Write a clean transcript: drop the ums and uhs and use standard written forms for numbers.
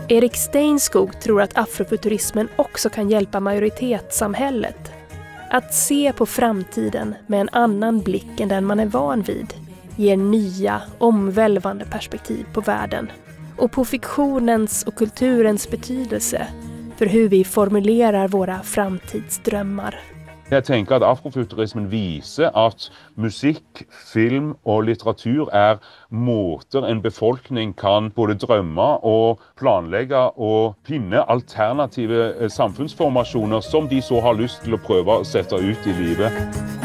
Erik Steinskog tror att afrofuturismen också kan hjälpa majoritetssamhället att se på framtiden med en annan blick än den man är van vid, ger nya, omvälvande perspektiv på världen och på fiktionens och kulturens betydelse för hur vi formulerar våra framtidsdrömmar. Jag tänker att afrofuturismen visar att musik, film och litteratur är måter en befolkning kan både drömma och planlägga och finna alternativa samfundsformationer som de så har lust till att pröva att sätta ut i livet.